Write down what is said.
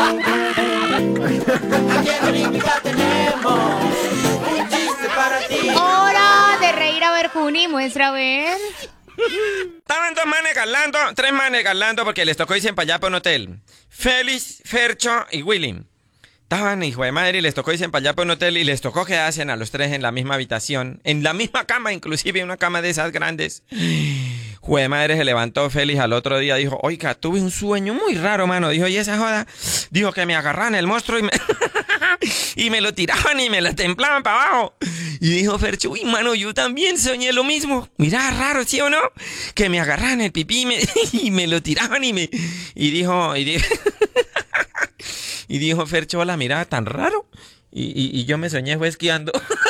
Aquí en Olímpica tenemos un chiste para ti. Hora de reír. A ver, Juni, muestra a ver. Estaban tres manes galando porque les tocó irse para allá para un hotel. Félix, Fercho y Willy. Estaban, hijo de madre, y les tocó irse para allá para un hotel y les tocó quedarse a los tres en la misma habitación, en la misma cama, inclusive una cama de esas grandes. Hijo de madre, se levantó Félix al otro día, dijo, oiga, tuve un sueño muy raro, mano. Dijo, ¿y esa joda? Dijo que me agarraban el monstruo y me... y me lo tiraban y me lo templaban para abajo. Y dijo Fercho, uy, mano, yo también soñé lo mismo. Mirá, raro, ¿sí o no? Que me agarraban el pipí y me lo tiraban y me... Y dijo... Y dijo Fercho, hola, mirá, tan raro. Y yo me soñé fue esquiando.